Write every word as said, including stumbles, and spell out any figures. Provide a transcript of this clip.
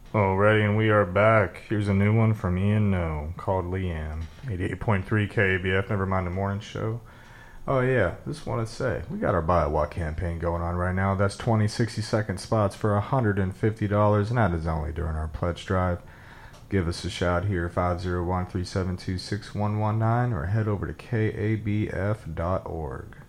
Alrighty, and we are back. Here's a new one from Ian No called Leanne. eighty-eight point three K A B F, never mind the morning show. Oh yeah, just want to say, we got our Buy a Watt campaign going on right now. That's twenty sixty second spots for one hundred fifty dollars, and that is only during our pledge drive. Give us a shout here, five oh one, three seven two, six one one nine, or head over to K A B F dot org.